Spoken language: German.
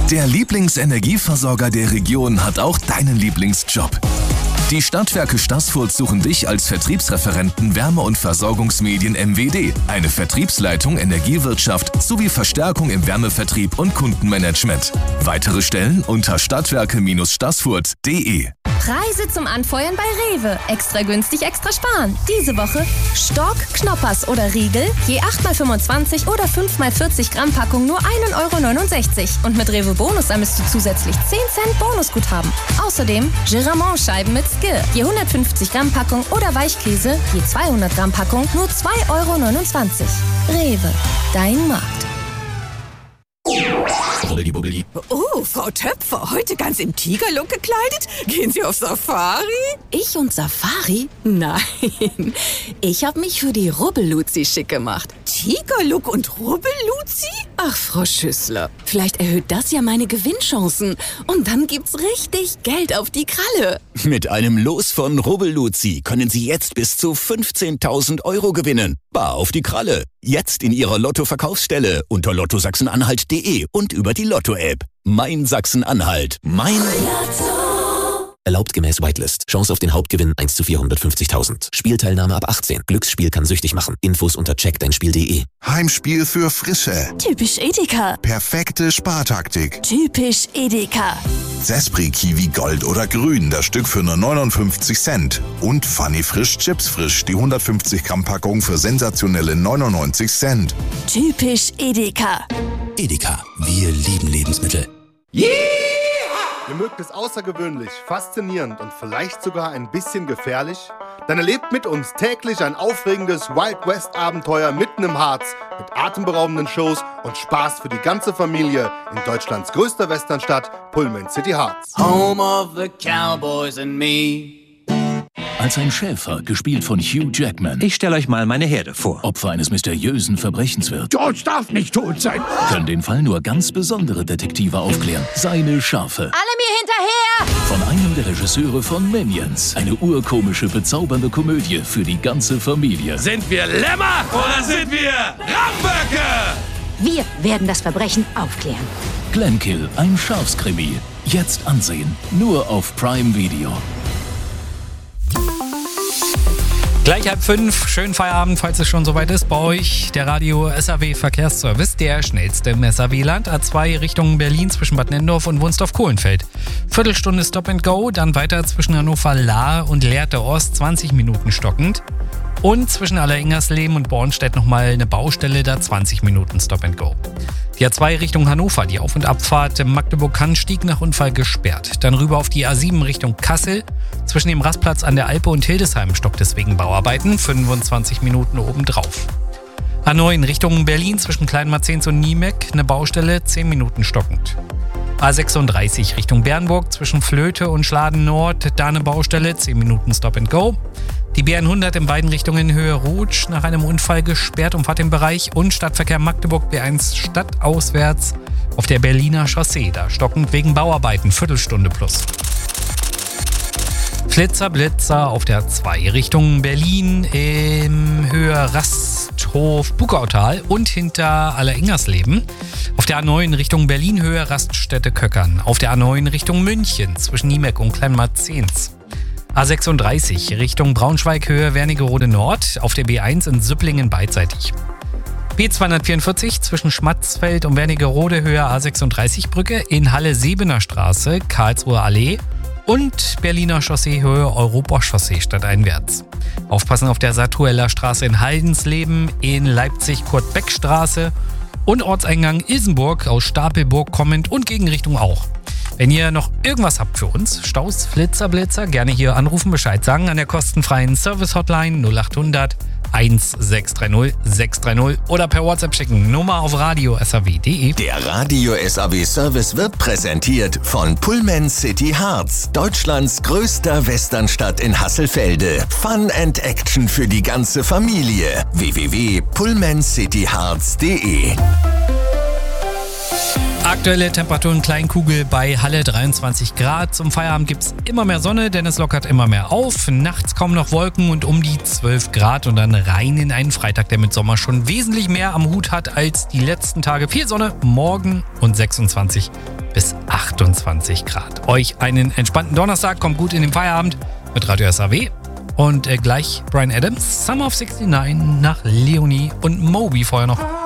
Der Lieblingsenergieversorger der Region hat auch deinen Lieblingsjob. Die Stadtwerke Staßfurt suchen dich als Vertriebsreferenten Wärme- und Versorgungsmedien MWD, eine Vertriebsleitung Energiewirtschaft sowie Verstärkung im Wärmevertrieb und Kundenmanagement. Weitere Stellen unter stadtwerke-staßfurt.de. Preise zum Anfeuern bei Rewe. Extra günstig, extra sparen. Diese Woche Stork, Knoppers oder Riegel, je 8x25 oder 5x40 Gramm Packung nur 1,69 € Und mit Rewe Bonus sammelst du zusätzlich 10 Cent Bonusguthaben. Außerdem Giramont-Scheiben mit Skill, je 150 Gramm Packung oder Weichkäse, je 200 Gramm Packung nur 2,29 €. Rewe, dein Markt. Oh, Frau Töpfer, heute ganz im Tigerlook gekleidet? Gehen Sie auf Safari? Ich und Safari? Nein, ich habe mich für die Rubbelluzi schick gemacht. Tigerlook und Rubbelluzi? Ach, Frau Schüssler, vielleicht erhöht das ja meine Gewinnchancen. Und dann gibt's richtig Geld auf die Kralle. Mit einem Los von Rubbelluzi können Sie jetzt bis zu 15.000 € gewinnen. Bar auf die Kralle. Jetzt in Ihrer Lotto-Verkaufsstelle unter lottosachsen-anhalt.de und über die Lotto-App. Mein Sachsen-Anhalt. Mein Lotto. Erlaubt gemäß Whitelist. Chance auf den Hauptgewinn 1 zu 450.000. Spielteilnahme ab 18. Glücksspiel kann süchtig machen. Infos unter checkdeinspiel.de. Heimspiel für Frische. Typisch Edeka. Perfekte Spartaktik. Typisch Edeka. Zespri Kiwi Gold oder Grün, das Stück für nur 59 Cent. Und Funny Frisch Chips Frisch, die 150 Gramm Packung für sensationelle 99 Cent. Typisch Edeka. Edeka. Wir lieben Lebensmittel. Yeah! Ihr mögt es außergewöhnlich, faszinierend und vielleicht sogar ein bisschen gefährlich? Dann erlebt mit uns täglich ein aufregendes Wild West Abenteuer mitten im Harz mit atemberaubenden Shows und Spaß für die ganze Familie in Deutschlands größter Westernstadt, Pullman City Harz. Home of the Cowboys and me. Als ein Schäfer, gespielt von Hugh Jackman. Ich stelle euch mal meine Herde vor. Opfer eines mysteriösen Verbrechens wird. George darf nicht tot sein. Können den Fall nur ganz besondere Detektive aufklären. Seine Schafe. Alle mir hinterher! Von einem der Regisseure von Minions. Eine urkomische, bezaubernde Komödie für die ganze Familie. Sind wir Lämmer oder sind wir Ramböcke? Wir werden das Verbrechen aufklären. Glenkill, ein Schafskrimi. Jetzt ansehen. Nur auf Prime Video. Gleich 4:30, schönen Feierabend, falls es schon soweit ist bei euch. Der Radio SAW Verkehrsservice, der schnellste im SAW-Land. A2 Richtung Berlin zwischen Bad Nennendorf und Wunsdorf-Kohlenfeld. Viertelstunde Stop and Go, dann weiter zwischen Hannover-Lahr und Lehrte Ost, 20 Minuten stockend. Und zwischen Alleringers-Lehm und Bornstedt nochmal eine Baustelle, da 20 Minuten Stop and Go. Die A2 Richtung Hannover, die Auf- und Abfahrt im Magdeburg-Kannstieg nach Unfall gesperrt. Dann rüber auf die A7 Richtung Kassel. Zwischen dem Rastplatz an der Alpe und Hildesheim stockt es wegen Bauarbeiten, 25 Minuten obendrauf. A9 Richtung Berlin zwischen Kleinmarzens und Niemeck, eine Baustelle, 10 Minuten stockend. A36 Richtung Bernburg zwischen Flöte und Schladen Nord, da eine Baustelle, 10 Minuten Stop and Go. Die BN100 in beiden Richtungen Höhe Rutsch nach einem Unfall gesperrt, umfahrt den Bereich. Und Stadtverkehr Magdeburg B1 stadtauswärts auf der Berliner Chaussee, da stockend wegen Bauarbeiten, Viertelstunde plus. Flitzer, Blitzer auf der 2 Richtung Berlin im Höhe Rasthof Bukautal und hinter Alleringersleben. Auf der A9 Richtung Berlin Höhe Raststätte Köckern. Auf der A9 Richtung München zwischen Niemeck und Kleinmarzens. A36 Richtung Braunschweig Höhe Wernigerode Nord. Auf der B1 in Süpplingen beidseitig. B244 zwischen Schmatzfeld und Wernigerode Höhe A36 Brücke in Halle-Sebener Straße, Karlsruher Allee. Und Berliner Chaussee Höhe Europachaussee stadteinwärts. Aufpassen auf der Satueller Straße in Haldensleben, in Leipzig Kurt-Beck-Straße und Ortseingang Ilsenburg aus Stapelburg kommend und Gegenrichtung auch. Wenn ihr noch irgendwas habt für uns, Staus, Flitzer, Blitzer, gerne hier anrufen, Bescheid sagen an der kostenfreien Service-Hotline 0800 1630 630 oder per WhatsApp schicken. Nummer auf radio.saw.de. Der Radio SAW Service wird präsentiert von Pullman City Harz, Deutschlands größter Westernstadt in Hasselfelde. Fun and Action für die ganze Familie. www.pullmancityharz.de. Aktuelle Temperaturen Kleinkugel bei Halle 23 Grad. Zum Feierabend gibt es immer mehr Sonne, denn es lockert immer mehr auf. Nachts kaum noch Wolken und um die 12 Grad und dann rein in einen Freitag, der mit Sommer schon wesentlich mehr am Hut hat als die letzten Tage. Viel Sonne, morgen und 26 bis 28 Grad. Euch einen entspannten Donnerstag, kommt gut in den Feierabend mit Radio SAW. Und gleich Bryan Adams, Summer of 69 nach Leonie und Moby vorher noch.